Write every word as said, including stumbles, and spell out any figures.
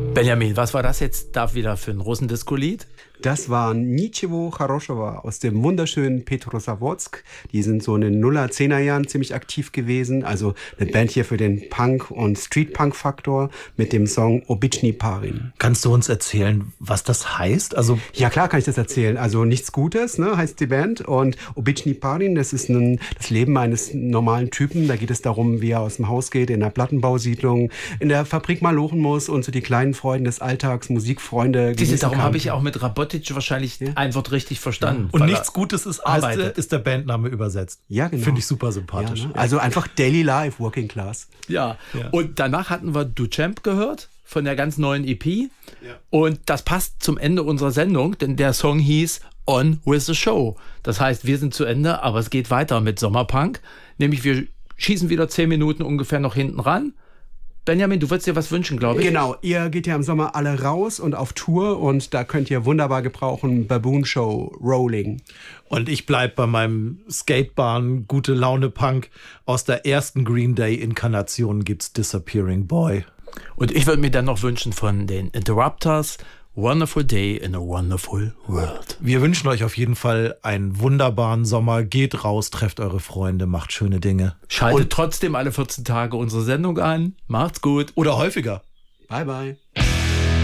Benjamin, was war das jetzt da wieder für ein Russendisco-Lied? Das war Nichevo Хорошего aus dem wunderschönen Petrozavodsk. Die sind so in den Nuller-, Zehner-Jahren ziemlich aktiv gewesen. Also eine Band hier für den Punk- und Street-Punk-Faktor mit dem Song Obychny Parin. Kannst du uns erzählen, was das heißt? Also ja, klar kann ich das erzählen. Also nichts Gutes, ne, heißt die Band. Und Obychny Parin, das ist ein, das Leben eines normalen Typen. Da geht es darum, wie er aus dem Haus geht, in der Plattenbausiedlung, in der Fabrik mal lochen muss und so die kleinen Freuden des Alltags, Musikfreunde. Diese, darum habe ich auch mit Rabotic wahrscheinlich ja. ein Wort richtig verstanden. Ja. Und nichts Gutes ist, arbeitet. ist der Bandname übersetzt. Ja, genau. Finde ich super sympathisch. Ja, ne? Also einfach Daily Life, Working Class. Ja. ja. Und danach hatten wir Duchamp gehört von der ganz neuen E P. Ja. Und das passt zum Ende unserer Sendung, denn der Song hieß On With The Show. Das heißt, wir sind zu Ende, aber es geht weiter mit Sommerpunk. Nämlich wir schießen wieder zehn Minuten ungefähr noch hinten ran. Benjamin, du würdest dir was wünschen, glaube ich. Genau, ihr geht ja im Sommer alle raus und auf Tour und da könnt ihr wunderbar gebrauchen Baboon Show, Rolling. Und ich bleib bei meinem Skatebahn, gute Laune Punk. Aus der ersten Green Day Inkarnation gibt's Disappearing Boy. Und ich würde mir dann noch wünschen von den Interrupters, Wonderful Day in a Wonderful World. Wir wünschen euch auf jeden Fall einen wunderbaren Sommer. Geht raus, trefft eure Freunde, macht schöne Dinge. Schaltet und trotzdem alle vierzehn Tage unsere Sendung ein. Macht's gut. Oder häufiger. Bye, bye.